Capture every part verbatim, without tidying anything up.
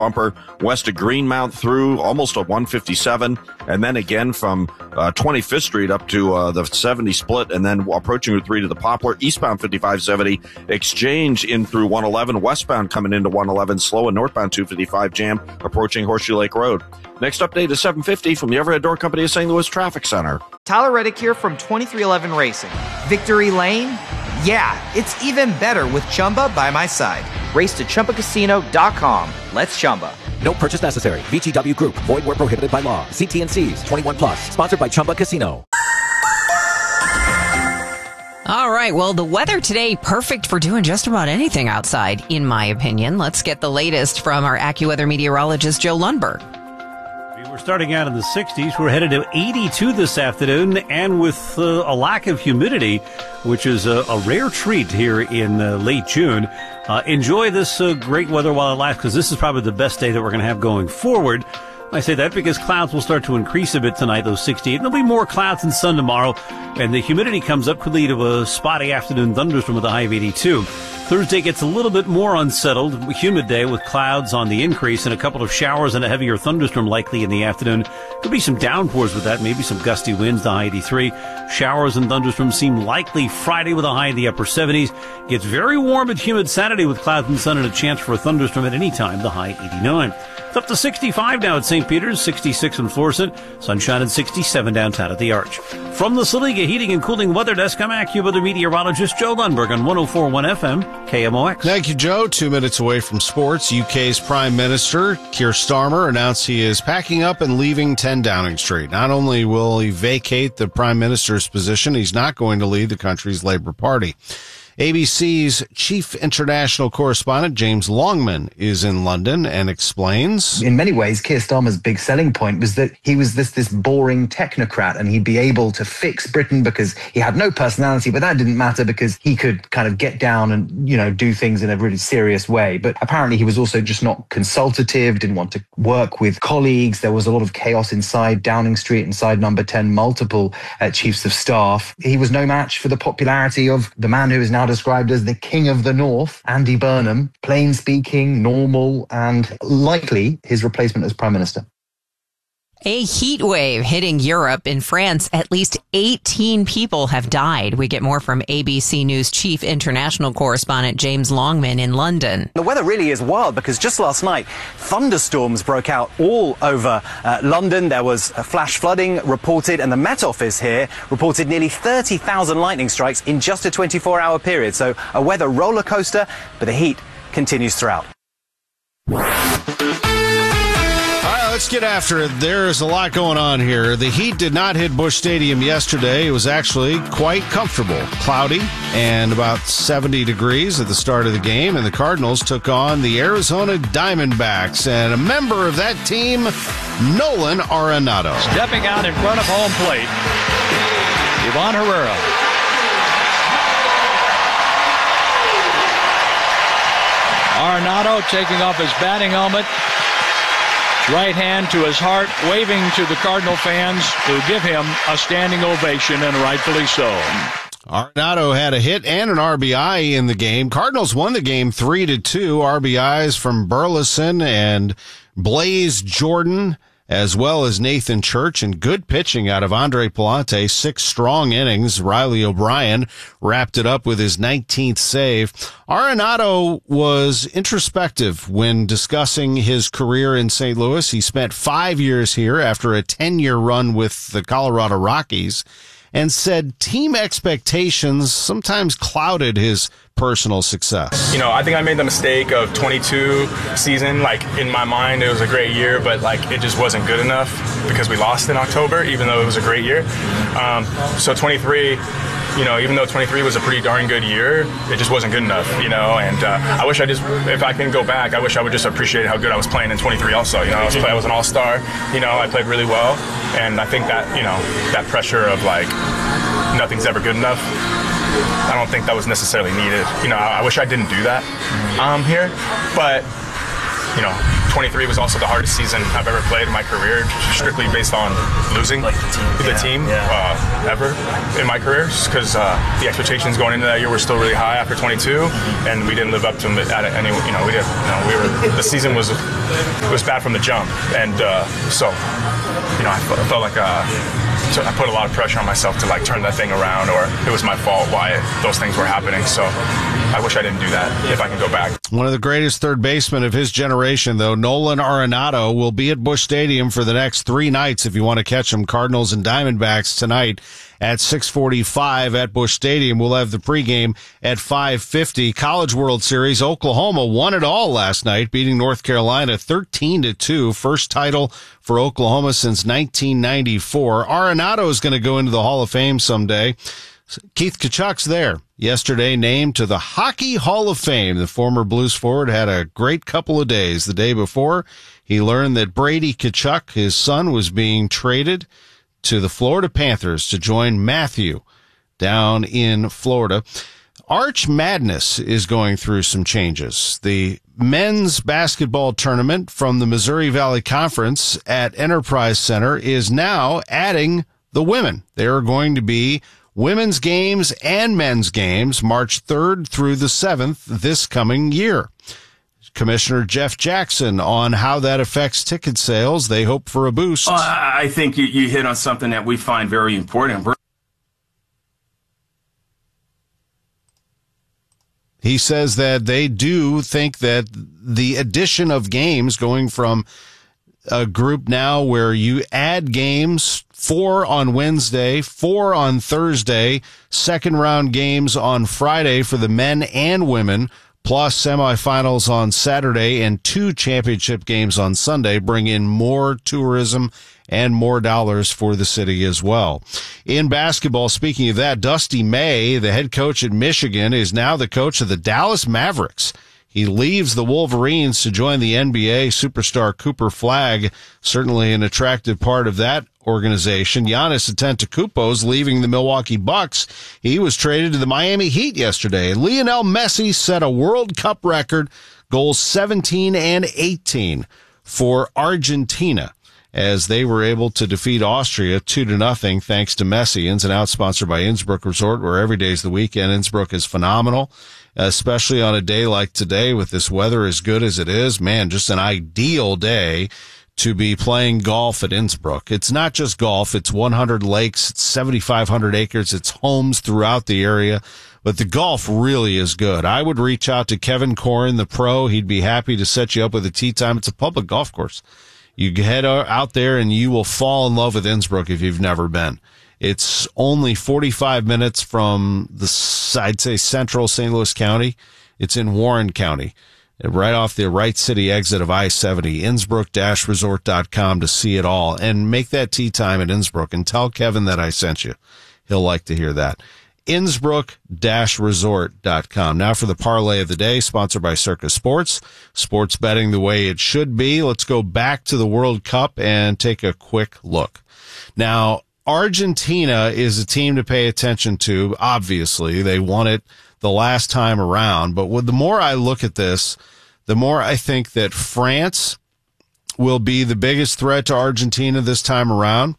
bumper west of Greenmount through almost a one fifty-seven, and then again from uh, twenty-fifth Street up to uh, the seventy split, and then approaching Route three to the Poplar, eastbound fifty-five seventy, Exchange in through one eleven, westbound coming into one eleven, slow and northbound two fifty-five jam approaching Horseshoe Lake Road. Next update is seven fifty from the Everett Door Company of Saint Louis Traffic Center. Tyler Reddick here from twenty-three eleven Racing. Victory Lane? Yeah, it's even better with Chumba by my side. Race to Chumba Casino dot com. Let's Chumba. No purchase necessary. V G W Group. Void where prohibited by law. See T N Cs. twenty-one plus. Sponsored by Chumba Casino. All right. Well, the weather today, perfect for doing just about anything outside, in my opinion. Let's get the latest from our AccuWeather meteorologist, Joe Lundberg. We're starting out in the sixties. We're headed to eighty-two this afternoon, and with uh, a lack of humidity, which is a, a rare treat here in uh, late June. Uh, enjoy this uh, great weather while it lasts, because this is probably the best day that we're going to have going forward. I say that because clouds will start to increase a bit tonight, those sixty-eight. There'll be more clouds and sun tomorrow, and the humidity comes up, could lead to a spotty afternoon thunderstorm with a high of eighty-two. Thursday gets a little bit more unsettled, humid day with clouds on the increase and a couple of showers and a heavier thunderstorm likely in the afternoon. Could be some downpours with that, maybe some gusty winds, the high eighty-three. Showers and thunderstorms seem likely Friday with a high in the upper seventies. Gets very warm and humid Saturday with clouds and sun and a chance for a thunderstorm at any time, the high eighty-nine. It's up to sixty-five now at Saint Peter's, sixty-six in Florissant, sunshine at sixty-seven downtown at the Arch. From the Saliga Heating and Cooling Weather Desk, I'm AccuWeather meteorologist Joe Lundberg on one oh four point one F M, K M O X. Thank you, Joe. Two minutes away from sports. U K's Prime Minister, Keir Starmer, announced he is packing up and leaving ten Downing Street. Not only will he vacate the Prime Minister's position, he's not going to lead the country's Labour Party. A B C's chief international correspondent, James Longman, is in London and explains. In many ways, Keir Starmer's big selling point was that he was this this boring technocrat, and he'd be able to fix Britain because he had no personality, but that didn't matter because he could kind of get down and, you know, do things in a really serious way. But apparently he was also just not consultative, didn't want to work with colleagues. There was a lot of chaos inside Downing Street, inside number ten, multiple uh, chiefs of staff. He was no match for the popularity of the man who is now described as the King of the North, Andy Burnham, plain speaking, normal, and likely his replacement as Prime Minister. A heat wave hitting Europe. In France, at least eighteen people have died. We get more from A B C News chief international correspondent James Longman in London. The weather really is wild because just last night, thunderstorms broke out all over uh, London. There was a flash flooding reported, and the Met Office here reported nearly thirty thousand lightning strikes in just a twenty-four hour period. So a weather roller coaster, but the heat continues throughout. Let's get after it. There's a lot going on here. The heat did not hit Busch Stadium yesterday. It was actually quite comfortable. Cloudy and about seventy degrees at the start of the game, and the Cardinals took on the Arizona Diamondbacks, and a member of that team, Nolan Arenado. Stepping out in front of home plate, Ivan Herrera. Arenado taking off his batting helmet. Right hand to his heart, waving to the Cardinal fans who give him a standing ovation, and rightfully so. Arenado had a hit and an R B I in the game. Cardinals won the game three to two. R B Is from Burleson and Blaze Jordan, as well as Nathan Church, and good pitching out of Andre Palante. Six strong innings. Riley O'Brien wrapped it up with his nineteenth save. Arenado was introspective when discussing his career in Saint Louis. He spent five years here after a ten-year run with the Colorado Rockies, and said team expectations sometimes clouded his personal success. You know, I think I made the mistake of twenty-two season. Like, in my mind, it was a great year, but, like, it just wasn't good enough because we lost in October, even though it was a great year. Um, so twenty-three, you know, even though twenty-three was a pretty darn good year, it just wasn't good enough, you know, and uh, I wish I just, if I can go back, I wish I would just appreciate how good I was playing in twenty-three also. You know, I was, I was an all-star, you know, I played really well, and I think that, you know, that pressure of, like, nothing's ever good enough, I don't think that was necessarily needed. You know, I, I wish I didn't do that um, here, but, you know, twenty-three was also the hardest season I've ever played in my career, strictly based on losing like the team, the yeah, team yeah. Uh, ever in my career, because uh, the expectations going into that year were still really high after twenty-two, and we didn't live up to them at any. You know, we didn't. You know, we were. The season was was bad from the jump, and uh, so you know, I felt, I felt like. Uh, So I put a lot of pressure on myself to like turn that thing around, or it was my fault why those things were happening. So I wish I didn't do that if I can go back. One of the greatest third basemen of his generation, though, Nolan Arenado, will be at Busch Stadium for the next three nights if you want to catch him. Cardinals and Diamondbacks tonight at six forty-five at Busch Stadium. We'll have the pregame at five fifty. College World Series, Oklahoma won it all last night, beating North Carolina thirteen to two. First title for Oklahoma since nineteen ninety-four. Arenado is going to go into the Hall of Fame someday. Keith Tkachuk's there. Yesterday named to the Hockey Hall of Fame. The former Blues forward had a great couple of days. The day before, he learned that Brady Tkachuk, his son, was being traded to the Florida Panthers to join Matthew down in Florida. Arch Madness is going through some changes. The men's basketball tournament from the Missouri Valley Conference at Enterprise Center is now adding the women. There are going to be women's games and men's games March third through the seventh this coming year. Commissioner Jeff Jackson on how that affects ticket sales. They hope for a boost. Uh, I think you, you hit on something that we find very important. He says that they do think that the addition of games, going from a group now where you add games, four on Wednesday, four on Thursday, second round games on Friday for the men and women, plus semifinals on Saturday and two championship games on Sunday, bring in more tourism and more dollars for the city as well. In basketball, speaking of that, Dusty May, the head coach at Michigan, is now the coach of the Dallas Mavericks. He leaves the Wolverines to join the N B A. Superstar Cooper Flagg, certainly an attractive part of that organization. Giannis Antetokounmpo's leaving the Milwaukee Bucks. He was traded to the Miami Heat yesterday. Lionel Messi set a World Cup record, goals seventeen and eighteen for Argentina, as they were able to defeat Austria two to nothing thanks to Messi. Ins and Outs sponsored by Innsbruck Resort, where every day is the weekend. Innsbruck is phenomenal, especially on a day like today with this weather as good as it is. Man, just an ideal day to be playing golf at Innsbruck. It's not just golf. It's one hundred lakes. It's seventy-five hundred acres. It's homes throughout the area. But the golf really is good. I would reach out to Kevin Corrin, the pro. He'd be happy to set you up with a tee time. It's a public golf course. You head out there and you will fall in love with Innsbruck if you've never been. It's only forty-five minutes from the, I'd say, central Saint Louis County. It's in Warren County, right off the Wright City exit of I seventy, innsbruck dash resort dot com to see it all. And make that tee time at Innsbruck and tell Kevin that I sent you. He'll like to hear that. innsbruck dash resort dot com. Now for the parlay of the day, sponsored by Circus Sports. Sports betting the way it should be. Let's go back to the World Cup and take a quick look. Now, Argentina is a team to pay attention to. Obviously, they won it the last time around. But with the more I look at this, the more I think that France will be the biggest threat to Argentina this time around.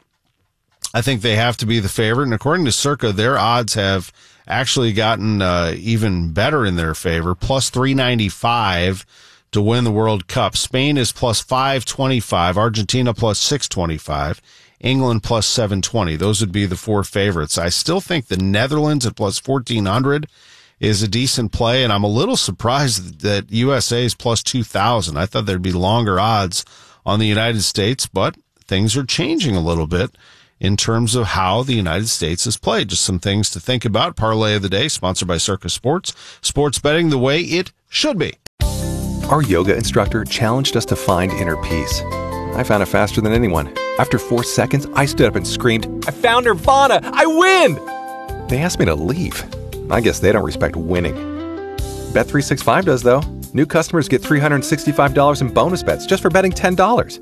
I think they have to be the favorite. And according to Circa, their odds have actually gotten uh, even better in their favor, plus three ninety-five to win the World Cup. Spain is plus five twenty-five, Argentina plus six twenty-five, England plus seven twenty. Those would be the four favorites. I still think the Netherlands at plus fourteen hundred is a decent play, and I'm a little surprised that U S A is plus two thousand. I thought there'd be longer odds on the United States, but things are changing a little bit in terms of how the United States is played. Just some things to think about. Parlay of the day, sponsored by Circus Sports. Sports betting the way it should be. Our yoga instructor challenged us to find inner peace. I found it faster than anyone. After four seconds, I stood up and screamed, "I found Nirvana! I win!" They asked me to leave. I guess they don't respect winning. Bet three sixty-five does, though. New customers get three hundred sixty-five dollars in bonus bets just for betting ten dollars.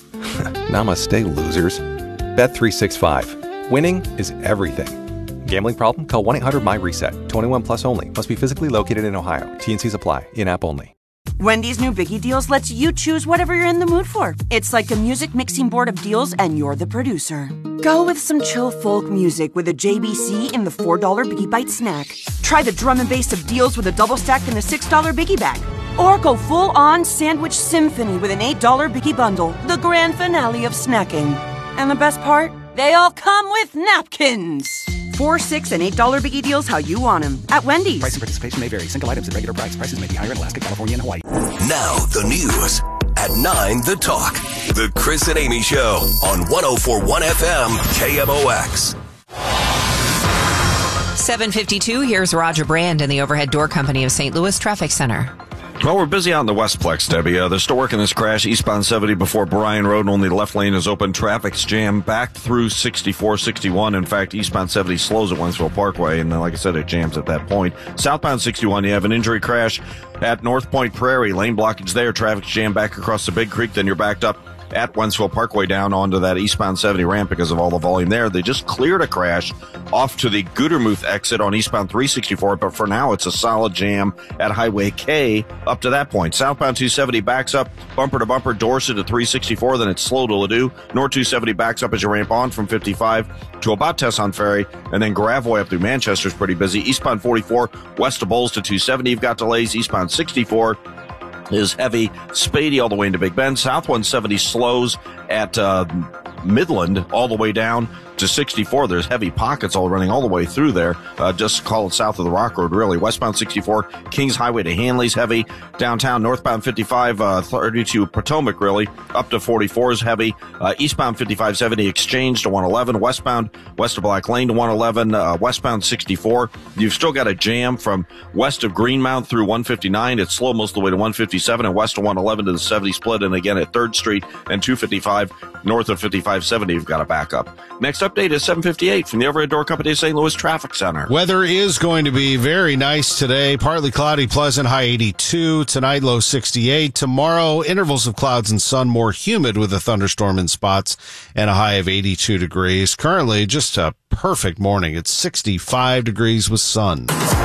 Namaste, losers. Bet three sixty-five. Winning is everything. Gambling problem? Call one eight hundred M Y RESET. twenty-one plus only. Must be physically located in Ohio. T and C's apply. In-app only. Wendy's new Biggie Deals lets you choose whatever you're in the mood for. It's like a music mixing board of deals, and you're the producer. Go with some chill folk music with a J B C in the four dollar Biggie Bite snack. Try the drum and bass of deals with a double stack in the six dollar Biggie Bag. Or go full-on sandwich symphony with an eight dollar Biggie Bundle, the grand finale of snacking. And the best part? They all come with napkins. Four, six, and eight dollar Biggie Deals how you want them at Wendy's. Price and participation may vary. Single items at regular price. Prices may be higher in Alaska, California, and Hawaii. Now the news at nine. The Talk, the Chris and Amy Show on one oh four point one F M K M O X. seven fifty-two. Here's Roger Brand in the Overhead Door Company of Saint Louis Traffic Center. Well, we're busy out in the Westplex, Debbie. Uh, they're still working this crash eastbound seventy before Bryan Road. Only the left lane is open. Traffic's jammed back through sixty-four, sixty-one. In fact, eastbound seventy slows at Wentzville Parkway, and like I said, it jams at that point. Southbound sixty-one, you have an injury crash at North Point Prairie. Lane blockage there. Traffic's jammed back across the Big Creek. Then you're backed up at Wentzville Parkway down onto that eastbound seventy ramp because of all the volume there. They just cleared a crash off to the Gudermuth exit on eastbound three sixty-four, but for now it's a solid jam at Highway K up to that point. Southbound two seventy backs up bumper to bumper Dorset to three sixty-four, then it's slow to Ladue. North two seventy backs up as you ramp on from fifty-five to about Tesson Ferry, and then Gravois up through Manchester's pretty busy. Eastbound forty-four west of Bowles to two seventy, you've got delays. Eastbound sixty-four is heavy. Spady all the way into Big Bend. South one seventy slows at uh, Midland all the way down to sixty-four. There's heavy pockets all running all the way through there. Uh, just call it south of the Rock Road, really. Westbound sixty-four, Kings Highway to Hanley's heavy. Downtown, northbound fifty-five, uh, thirty-two Potomac, really. Up to forty-four is heavy. Uh, eastbound fifty-five seventy Exchange to one eleven. Westbound, west of Black Lane to one eleven. Uh, westbound sixty-four. You've still got a jam from west of Greenmount through one fifty-nine. It's slow most of the way to one fifty-seven, and west of one eleven to the seventy split. And again at third Street and two fifty-five, north of fifty-five seventy, you've got a backup. Next update is seven fifty-eight from the Overhead Door Company of Saint Louis Traffic Center. Weather is going to be very nice today. Partly cloudy, pleasant, high eighty-two. Tonight, low sixty-eight. Tomorrow, intervals of clouds and sun, more humid with a thunderstorm in spots and a high of eighty-two degrees. Currently, just a perfect morning. It's sixty-five degrees with sun.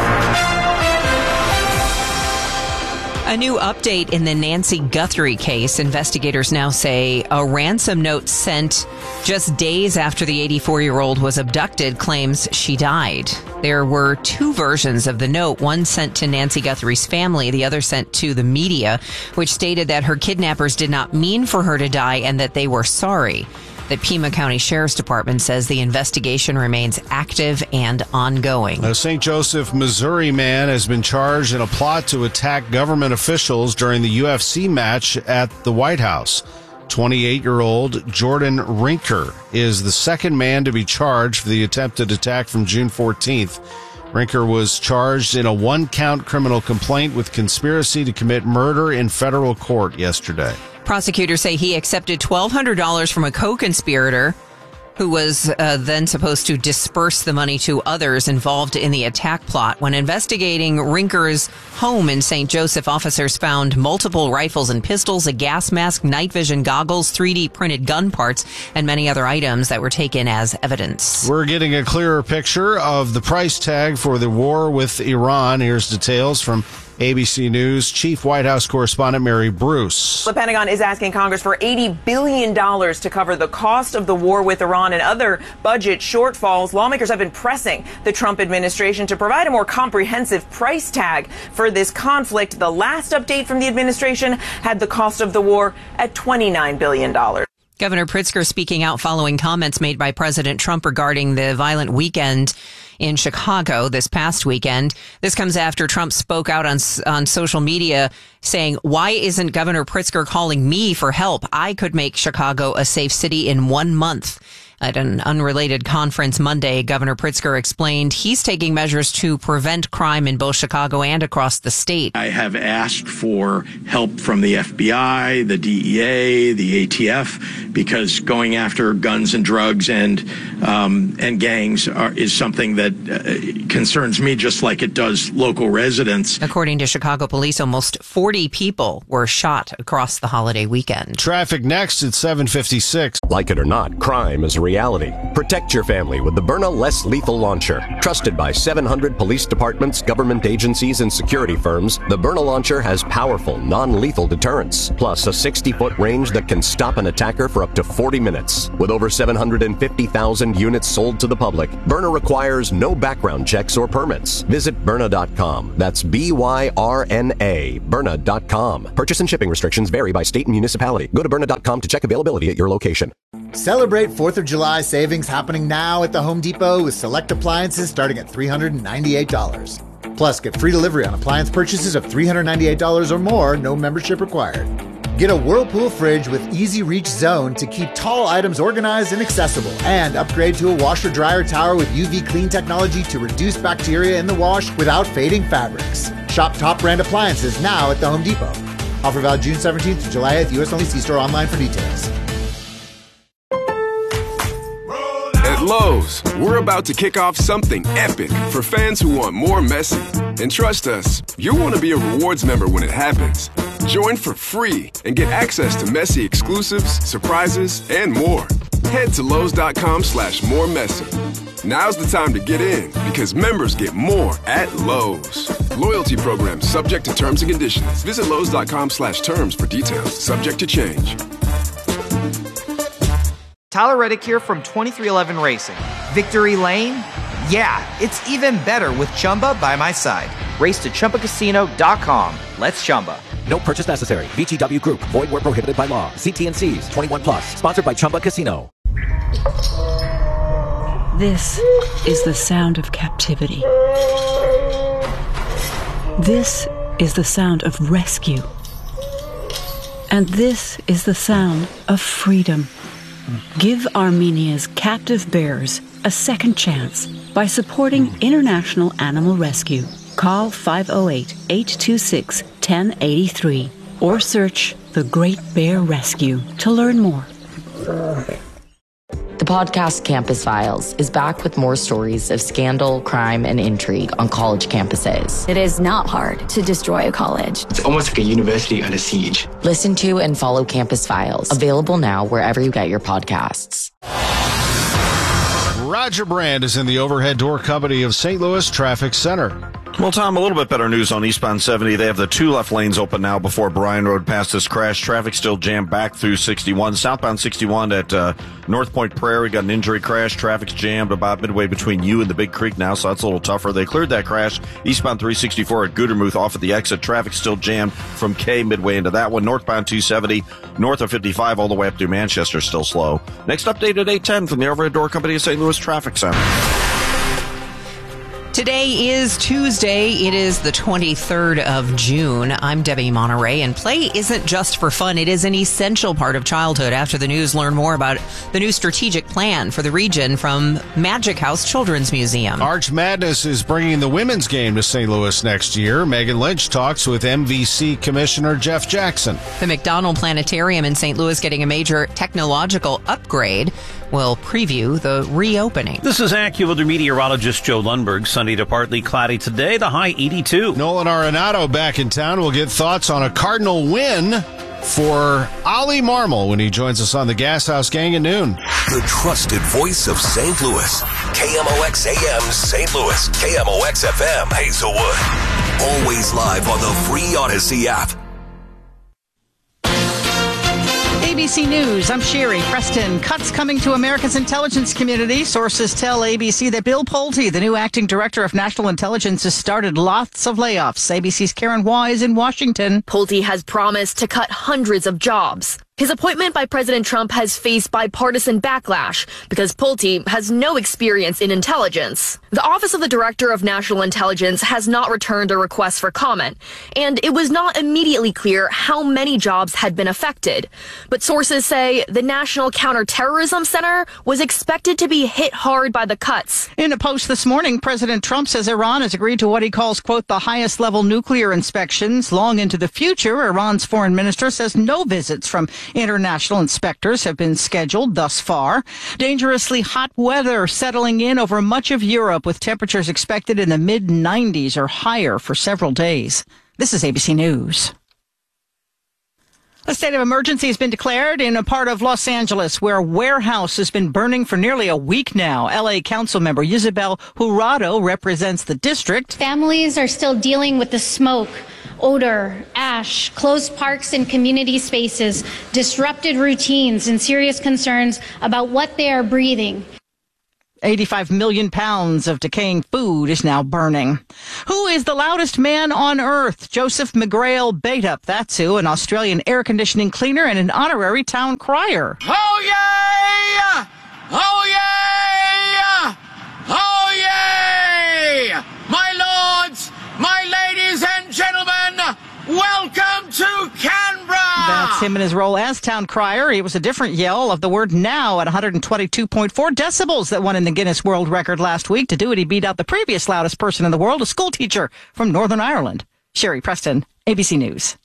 A new update in the Nancy Guthrie case. Investigators now say a ransom note sent just days after the eighty-four-year-old was abducted claims she died. There were two versions of the note, one sent to Nancy Guthrie's family, the other sent to the media, which stated that her kidnappers did not mean for her to die and that they were sorry. The Pima County Sheriff's Department says the investigation remains active and ongoing. A Saint Joseph, Missouri man has been charged in a plot to attack government officials during the U F C match at the White House. twenty-eight-year-old Jordan Rinker is the second man to be charged for the attempted attack from June fourteenth. Rinker was charged in a one-count criminal complaint with conspiracy to commit murder in federal court yesterday. Prosecutors say he accepted twelve hundred dollars from a co-conspirator who was uh, then supposed to disperse the money to others involved in the attack plot. When investigating Rinker's home in Saint Joseph, officers found multiple rifles and pistols, a gas mask, night vision goggles, three D printed gun parts, and many other items that were taken as evidence. We're getting a clearer picture of the price tag for the war with Iran. Here's details from A B C News Chief White House Correspondent Mary Bruce. The Pentagon is asking Congress for eighty billion dollars to cover the cost of the war with Iran and other budget shortfalls. Lawmakers have been pressing the Trump administration to provide a more comprehensive price tag for this conflict. The last update from the administration had the cost of the war at twenty-nine billion dollars. Governor Pritzker speaking out following comments made by President Trump regarding the violent weekend in Chicago this past weekend. This comes after Trump spoke out on on social media saying, "Why isn't Governor Pritzker calling me for help? I could make Chicago a safe city in one month." At an unrelated conference Monday, Governor Pritzker explained he's taking measures to prevent crime in both Chicago and across the state. I have asked for help from the F B I, the D E A, the A T F, because going after guns and drugs and um, and gangs are, is something that uh, concerns me just like it does local residents. According to Chicago police, almost forty people were shot across the holiday weekend. Traffic next at seven fifty-six. Like it or not, crime is a reality. Protect your family with the Byrna Less Lethal Launcher. Trusted by seven hundred police departments, government agencies, and security firms, the Byrna Launcher has powerful, non-lethal deterrence, plus a sixty-foot range that can stop an attacker for up to forty minutes. With over seven hundred fifty thousand units sold to the public, Byrna requires no background checks or permits. Visit Byrna dot com. That's B Y R N A, Byrna dot com. Purchase and shipping restrictions vary by state and municipality. Go to Byrna dot com to check availability at your location. Celebrate fourth of July savings happening now at the Home Depot with select appliances starting at three hundred ninety-eight dollars. Plus, get free delivery on appliance purchases of three hundred ninety-eight dollars or more, no membership required. Get a Whirlpool fridge with Easy Reach Zone to keep tall items organized and accessible. And upgrade to a washer-dryer tower with U V clean technology to reduce bacteria in the wash without fading fabrics. Shop top brand appliances now at the Home Depot. Offer valid June seventeenth to July eighth, U S only. See store online for details. At Lowe's, we're about to kick off something epic for fans who want more Messi. And trust us, you'll want to be a rewards member when it happens. Join for free and get access to Messi exclusives, surprises, and more. Head to Lowe's.com slash more Messi. Now's the time to get in because members get more at Lowe's. Loyalty program subject to terms and conditions. Visit Lowe's.com slash terms for details. Subject to change. Tyler Reddick here from twenty-three eleven Racing. Victory Lane? Yeah, it's even better with Chumba by my side. Race to Chumba Casino dot com. Let's Chumba. No purchase necessary. V G W Group. Void where prohibited by law. See T N Cs. twenty-one plus. Sponsored by Chumba Casino. This is the sound of captivity. This is the sound of rescue. And this is the sound of freedom. Give Armenia's captive bears a second chance by supporting International Animal Rescue. Call five oh eight, eight two six, one oh eight three or search The Great Bear Rescue to learn more. The podcast Campus Files is back with more stories of scandal, crime, and intrigue on college campuses. It is not hard to destroy a college. It's almost like a university under siege. Listen to and follow Campus Files. Available now wherever you get your podcasts. Roger Brand is in the overhead door company of Saint Louis Traffic Center. Well, Tom, a little bit better news on eastbound seventy. They have the two left lanes open now before Bryan Road past this crash. Traffic still jammed back through sixty-one. Southbound sixty-one at uh, North Point Prairie got an injury crash. Traffic's jammed about midway between you and the Big Creek now, so that's a little tougher. They cleared that crash. Eastbound three sixty-four at Gudermuth off at the exit. Traffic still jammed from K midway into that one. Northbound two seventy, north of fifty-five all the way up to Manchester, still slow. Next update at eight ten from the overhead door company of Saint Louis Traffic Center. Today is Tuesday. It is the twenty-third of June. I'm Debbie Monterey, and play isn't just for fun. It is an essential part of childhood. After the news, learn more about the new strategic plan for the region from Magic House Children's Museum. Arch Madness is bringing the women's game to Saint Louis next year. Megan Lynch talks with M V C Commissioner Jeff Jackson. The McDonald Planetarium in Saint Louis getting a major technological upgrade. We'll preview the reopening. This is AccuWeather meteorologist Joe Lundberg. Sunny to partly cloudy today, the high eighty-two. Nolan Arenado back in town. We'll get thoughts on a Cardinal win for Ollie Marmol when he joins us on the Gas House Gang at noon. The trusted voice of Saint Louis. K M O X A M Saint Louis. K M O X F M Hazelwood. Always live on the free Odyssey app. A B C News, I'm Sherry Preston. Cuts coming to America's intelligence community. Sources tell A B C that Bill Pulte, the new acting director of national intelligence, has started lots of layoffs. A B C's Karen Wise in Washington. Pulte has promised to cut hundreds of jobs. His appointment by President Trump has faced bipartisan backlash because Pulte has no experience in intelligence. The Office of the Director of National Intelligence has not returned a request for comment, and it was not immediately clear how many jobs had been affected. But sources say the National Counterterrorism Center was expected to be hit hard by the cuts. In a post this morning, President Trump says Iran has agreed to what he calls, quote, the highest level nuclear inspections. Long into the future, Iran's foreign minister says no visits from international inspectors have been scheduled thus far. Dangerously hot weather settling in over much of Europe, with temperatures expected in the mid nineties or higher for several days. This is A B C News. A state of emergency has been declared in a part of Los Angeles where a warehouse has been burning for nearly a week now. L A Council member Isabel Jurado represents the district. Families are still dealing with the smoke, odor, ash, closed parks and community spaces, disrupted routines, and serious concerns about what they are breathing. eighty-five million pounds of decaying food is now burning. Who is the loudest man on earth? Joseph McGrail Batup. That's who, an Australian air conditioning cleaner and an honorary town crier. Oh, yeah! Oh, yeah! Oh, yeah! My lords, my ladies and gentlemen, welcome to Canberra! That's him in his role as town crier. It was a different yell of the word now at one hundred twenty-two point four decibels that won in the Guinness World Record last week. To do it, he beat out the previous loudest person in the world, a school teacher from Northern Ireland. Sherry Preston, A B C News.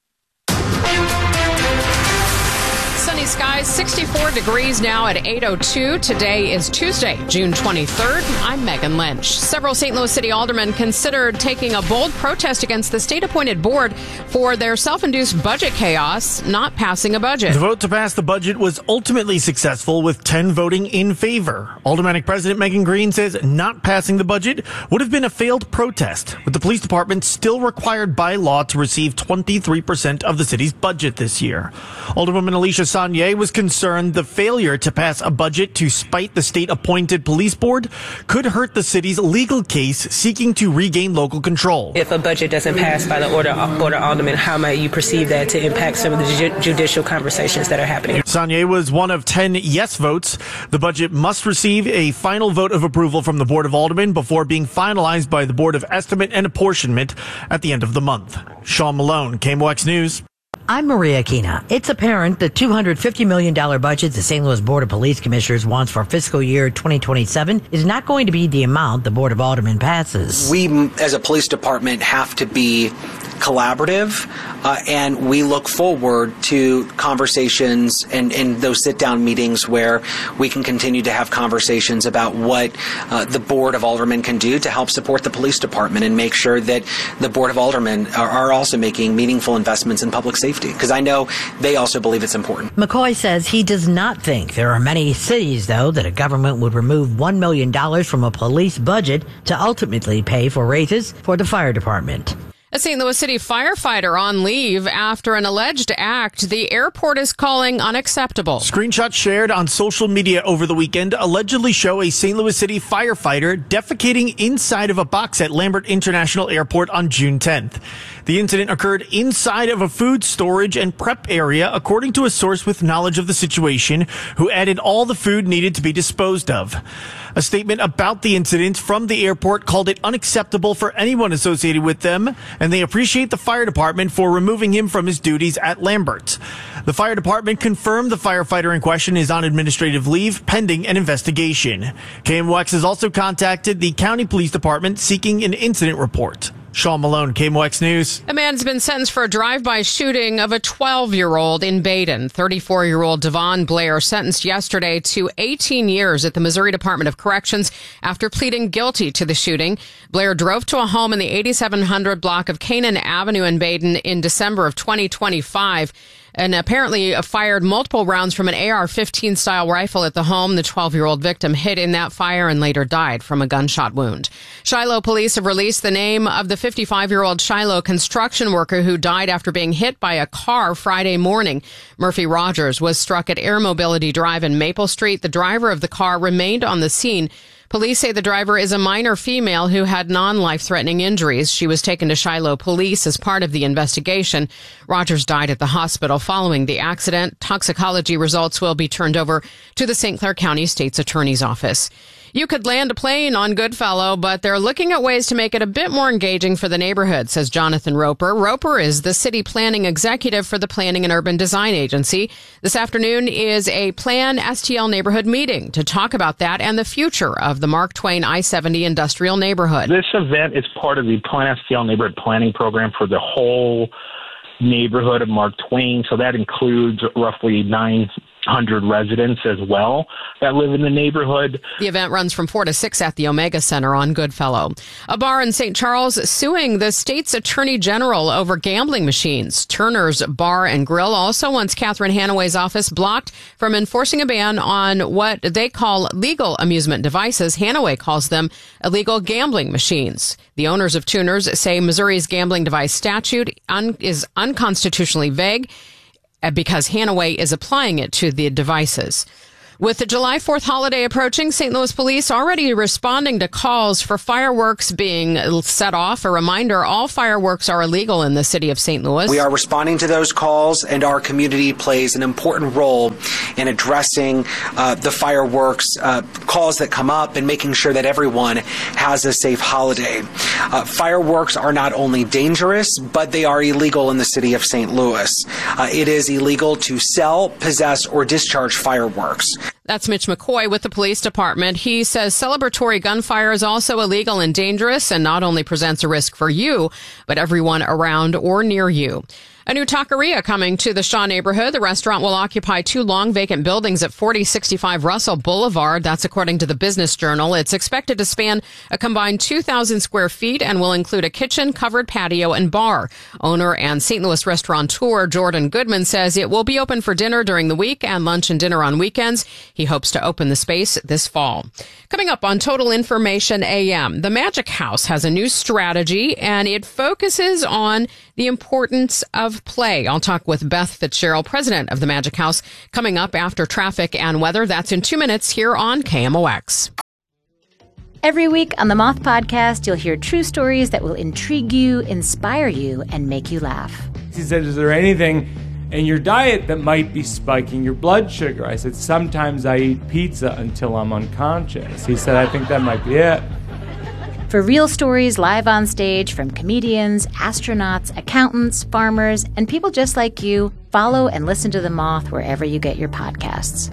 Sunny skies, sixty-four degrees now at eight oh two. Today is Tuesday, June twenty-third. I'm Megan Lynch. Several Saint Louis City aldermen considered taking a bold protest against the state-appointed board for their self-induced budget chaos, not passing a budget. The vote to pass the budget was ultimately successful, with ten voting in favor. Aldermanic President Megan Green says not passing the budget would have been a failed protest, with the police department still required by law to receive twenty-three percent of the city's budget this year. Alderwoman Alicia Saunier was concerned the failure to pass a budget to spite the state-appointed police board could hurt the city's legal case seeking to regain local control. If a budget doesn't pass by the order Board of Aldermen, how might you perceive that to impact some of the ju- judicial conversations that are happening? Saunier was one of ten yes votes. The budget must receive a final vote of approval from the Board of Aldermen before being finalized by the Board of Estimate and Apportionment at the end of the month. Sean Malone, K M O X News. I'm Maria Kina. It's apparent the two hundred fifty million dollars budget the Saint Louis Board of Police Commissioners wants for fiscal year twenty twenty-seven is not going to be the amount the Board of Aldermen passes. We, as a police department, have to be collaborative, uh, and we look forward to conversations and, and those sit-down meetings where we can continue to have conversations about what uh, the Board of Aldermen can do to help support the police department and make sure that the Board of Aldermen are, are also making meaningful investments in public safety, because I know they also believe it's important. McCoy says he does not think there are many cities, though, that a government would remove one million dollars from a police budget to ultimately pay for raises for the fire department. A Saint Louis City firefighter on leave after an alleged act the airport is calling unacceptable. Screenshots shared on social media over the weekend allegedly show a Saint Louis City firefighter defecating inside of a box at Lambert International Airport on June tenth. The incident occurred inside of a food storage and prep area, according to a source with knowledge of the situation, who added all the food needed to be disposed of. A statement about the incident from the airport called it unacceptable for anyone associated with them, and they appreciate the fire department for removing him from his duties at Lambert. The fire department confirmed the firefighter in question is on administrative leave pending an investigation. K M O X has also contacted the county police department seeking an incident report. Sean Malone, K M O X News. A man's been sentenced for a drive-by shooting of a twelve-year-old in Baden. thirty-four-year-old Devon Blair sentenced yesterday to eighteen years at the Missouri Department of Corrections after pleading guilty to the shooting. Blair drove to a home in the eighty-seven hundred block of Canaan Avenue in Baden in December of twenty twenty-five. And apparently fired multiple rounds from an A R fifteen style rifle at the home. The twelve-year-old victim hid in that fire and later died from a gunshot wound. Shiloh police have released the name of the fifty-five-year-old Shiloh construction worker who died after being hit by a car Friday morning. Murphy Rogers was struck at Air Mobility Drive in Maple Street. The driver of the car remained on the scene. Police say the driver is a minor female who had non-life-threatening injuries. She was taken to Shiloh police as part of the investigation. Rogers died at the hospital following the accident. Toxicology results will be turned over to the Saint Clair County State's Attorney's Office. You could land a plane on Goodfellow, but they're looking at ways to make it a bit more engaging for the neighborhood, says Jonathan Roper. Roper is the city planning executive for the Planning and Urban Design Agency. This afternoon is a Plan S T L neighborhood meeting to talk about that and the future of the Mark Twain I seventy industrial neighborhood. This event is part of the Plan S T L neighborhood planning program for the whole neighborhood of Mark Twain. So that includes roughly nine hundred residents as well that live in the neighborhood. The event runs from four to six at the Omega Center on Goodfellow. A bar in Saint Charles suing the state's attorney general over gambling machines. Turner's Bar and Grill also wants Catherine Hanaway's office blocked from enforcing a ban on what they call legal amusement devices. Hanaway calls them illegal gambling machines. The owners of Tuners say Missouri's gambling device statute un- is unconstitutionally vague because Hanaway is applying it to the devices. With the July fourth holiday approaching, Saint Louis police already responding to calls for fireworks being set off. A reminder, all fireworks are illegal in the city of Saint Louis. We are responding to those calls, and our community plays an important role in addressing uh, the fireworks uh, calls that come up and making sure that everyone has a safe holiday. Uh, fireworks are not only dangerous, but they are illegal in the city of Saint Louis. Uh, it is illegal to sell, possess, or discharge fireworks. That's Mitch McCoy with the police department. He says celebratory gunfire is also illegal and dangerous and not only presents a risk for you, but everyone around or near you. A new taqueria coming to the Shaw neighborhood. The restaurant will occupy two long vacant buildings at forty sixty-five Russell Boulevard. That's according to the Business Journal. It's expected to span a combined two thousand square feet and will include a kitchen, covered patio, and bar. Owner and Saint Louis restaurateur Jordan Goodman says it will be open for dinner during the week and lunch and dinner on weekends. He hopes to open the space this fall. Coming up on Total Information A M, the Magic House has a new strategy, and it focuses on the importance of play. I'll talk with Beth Fitzgerald, president of the Magic House, coming up after traffic and weather. That's in two minutes here on K M O X. Every week on the Moth Podcast, you'll hear true stories that will intrigue you, inspire you, and make you laugh. He said, is there anything in your diet that might be spiking your blood sugar? I said, sometimes I eat pizza until I'm unconscious. He said, I think that might be it. For real stories live on stage from comedians, astronauts, accountants, farmers, and people just like you, follow and listen to The Moth wherever you get your podcasts.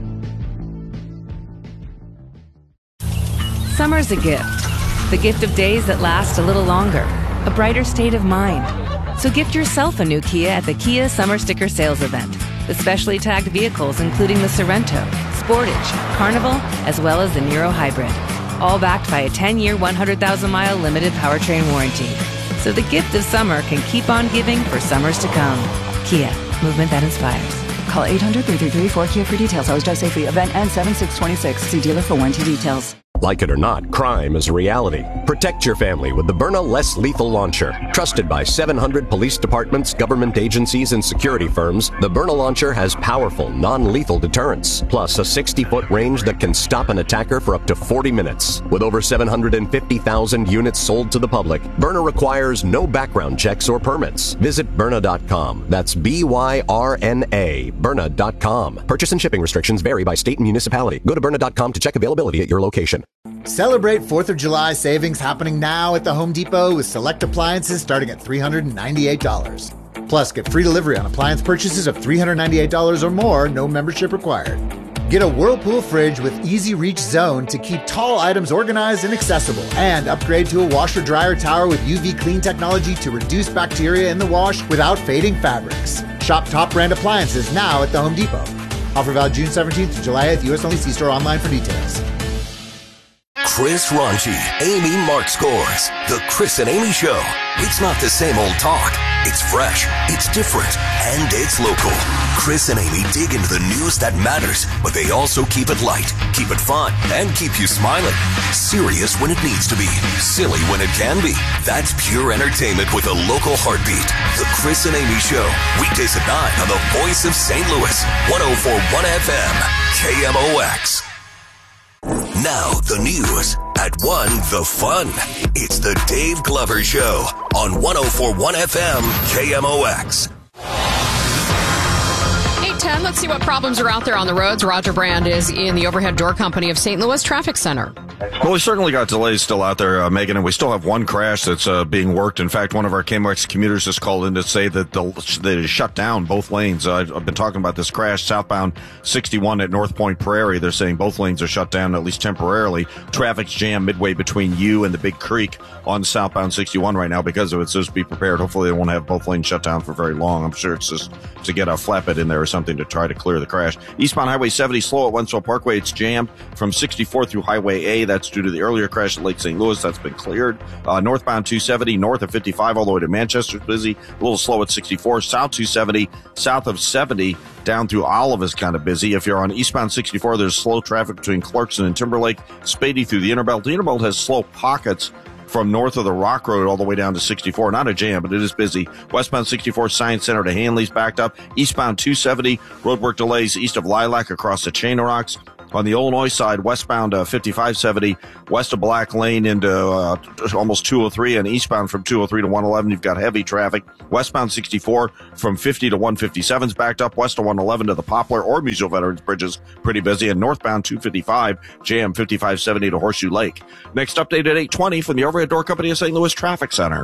Summer's a gift. The gift of days that last a little longer. A brighter state of mind. So gift yourself a new Kia at the Kia Summer Sticker Sales Event. The specially tagged vehicles including the Sorrento, Sportage, Carnival, as well as the Niro Hybrid. All backed by a ten-year, one hundred thousand mile limited powertrain warranty. So the gift of summer can keep on giving for summers to come. Kia, movement that inspires. Call eight hundred, three three three, four Kia for details. Always drive safely. Event ends seven six twenty-six. See dealer for warranty details. Like it or not, crime is a reality. Protect your family with the Byrna Less Lethal Launcher. Trusted by seven hundred police departments, government agencies, and security firms, the Byrna Launcher has powerful, non-lethal deterrence, plus a sixty-foot range that can stop an attacker for up to forty minutes. With over seven hundred fifty thousand units sold to the public, Byrna requires no background checks or permits. Visit Byrna dot com. That's B Y R N A, Byrna dot com. Purchase and shipping restrictions vary by state and municipality. Go to Byrna dot com to check availability at your location. Celebrate fourth of July savings happening now at the Home Depot with select appliances starting at three hundred ninety-eight dollars. Plus, get free delivery on appliance purchases of three hundred ninety-eight dollars or more, no membership required. Get a Whirlpool fridge with easy reach zone to keep tall items organized and accessible. And upgrade to a washer dryer tower with U V clean technology to reduce bacteria in the wash without fading fabrics. Shop top brand appliances now at the Home Depot. Offer valid June seventeenth to July eighth, U S only. See store online for details. Chris Ronchi, Amy Mark Scores. The Chris and Amy Show. It's not the same old talk. It's fresh, it's different, and it's local. Chris and Amy dig into the news that matters, but they also keep it light, keep it fun, and keep you smiling. Serious when it needs to be, silly when it can be. That's pure entertainment with a local heartbeat. The Chris and Amy Show. Weekdays at nine on the Voice of Saint Louis. one oh four point one F M. K M O X. Now the news. At one, the fun. It's the Dave Glover Show on one oh four point one F M K M O X. eight ten, let's see what problems are out there on the roads. Roger Brand is in the Overhead Door Company of Saint Louis Traffic Center. Well, we certainly got delays still out there, uh, Megan, and we still have one crash that's uh, being worked. In fact, one of our K M X commuters just called in to say that the, they have shut down both lanes. Uh, I've been talking about this crash southbound sixty-one at North Point Prairie. They're saying both lanes are shut down, at least temporarily. Traffic's jammed midway between you and the Big Creek on southbound sixty-one right now because of it. So just be prepared. Hopefully they won't have both lanes shut down for very long. I'm sure it's just to get a flatbed in there or something to try to clear the crash. Eastbound Highway seventy slow at Wentzville Parkway. It's jammed from sixty-four through Highway A. That's due to the earlier crash at Lake Saint Louis. That's been cleared. Uh, northbound two seventy north of fifty-five all the way to Manchester is busy. A little slow at sixty-four. South two seventy south of seventy down through Olive is kind of busy. If you're on eastbound sixty-four, there's slow traffic between Clarkson and Timberlake. Spady through the Interbelt. The Interbelt has slow pockets from north of the Rock Road all the way down to sixty-four. Not a jam, but it is busy. Westbound sixty-four, Science Center to Hanley's backed up. Eastbound two seventy, roadwork delays east of Lilac across the Chain of Rocks. On the Illinois side, westbound uh, fifty-five seventy, west of Black Lane into uh, almost two oh three, and eastbound from two oh three to one eleven, you've got heavy traffic. Westbound sixty-four from fifty to one fifty-seven is backed up. West of one eleven to the Poplar or Musial Veterans Bridge is pretty busy. And northbound two fifty-five, jam fifty-five seventy to Horseshoe Lake. Next update at eight twenty from the Overhead Door Company of Saint Louis Traffic Center.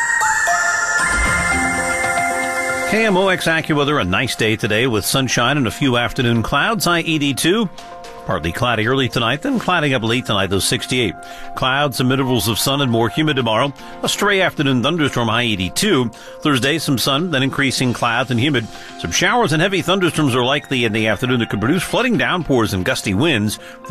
K M O X AccuWeather, a nice day today with sunshine and a few afternoon clouds. High eighty-two. Partly cloudy early tonight, then clouding up late tonight, though sixty-eight. Clouds, some intervals of sun and more humid tomorrow. A stray afternoon thunderstorm, high eighty-two. Thursday, some sun, then increasing clouds and humid. Some showers and heavy thunderstorms are likely in the afternoon that could produce flooding downpours and gusty winds.